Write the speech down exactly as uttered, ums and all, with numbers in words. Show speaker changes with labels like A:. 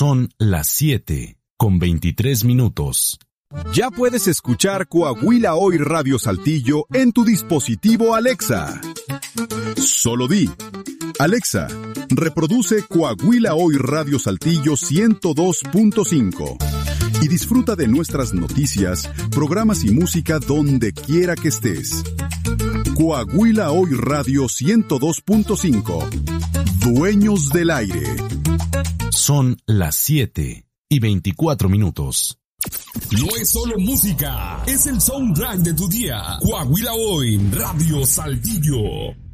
A: Son las siete con veintitrés minutos.
B: Ya puedes escuchar Coahuila Hoy Radio Saltillo en tu dispositivo Alexa. Solo di: Alexa, reproduce Coahuila Hoy Radio Saltillo ciento dos punto cinco y disfruta de nuestras noticias, programas y música donde quiera que estés. Coahuila Hoy Radio ciento dos punto cinco. Dueños del aire.
A: Son las siete y veinticuatro minutos.
C: No es solo música, es el soundtrack de tu día. Coahuila Hoy Radio Saltillo.